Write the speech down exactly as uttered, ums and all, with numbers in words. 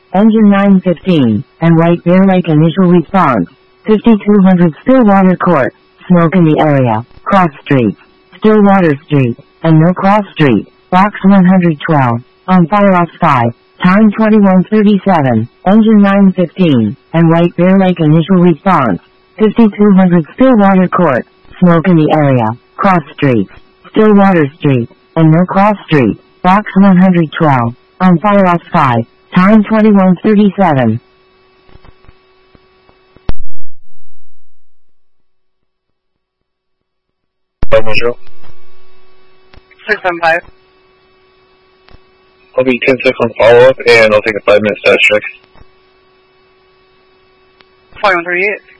Engine nine fifteen, and White Bear Lake initial response. fifty-two hundred Stillwater Court, smoke in the area, cross streets, Stillwater Street, and No Cross Street, box one hundred twelve, on fire off five, time twenty-one thirty-seven, engine nine fifteen, and White Bear Lake initial response. fifty-two hundred Stillwater Court, smoke in the area, cross streets, Stillwater Street, and No Cross Street, box one hundred twelve, on fire off five, time twenty-one thirty-seven. Five Metro. six seven five. I'll be ten six on follow up, and I'll take a five minute status check. forty-one thirty-eight.